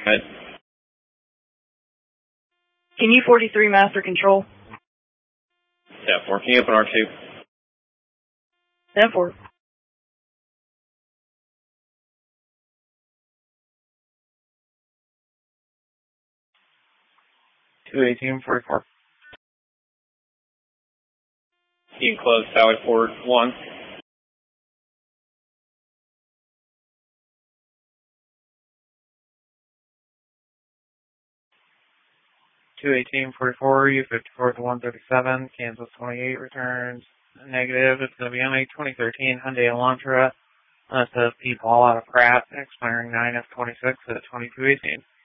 Right. Can you 43 master control? Yeah, 4. Can you open R2? 10-4. (218-44). You can close Tower Port 1. (218-44), U-54 to 137, Kansas 28 returns negative. It's going to be on a 2013 Hyundai Elantra. That's a P Paul out of Pratt, expiring 9/26 at 2218.